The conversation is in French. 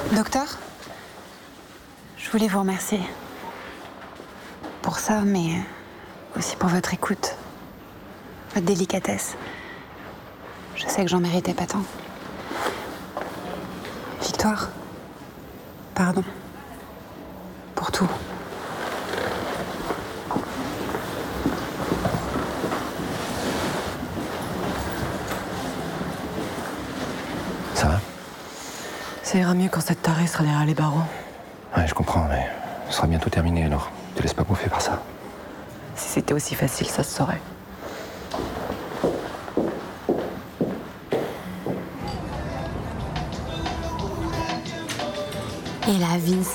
Docteur, je voulais vous remercier pour ça, mais aussi pour votre écoute, votre délicatesse. Je sais que j'en méritais pas tant. Victoire, pardon. Pour tout. Ça va? Ça ira mieux quand cette tarée sera derrière les barreaux. Ouais, je comprends, mais ce sera bientôt terminé, alors te laisse pas bouffer par ça. Si c'était aussi facile, ça se saurait. Et là, Vince,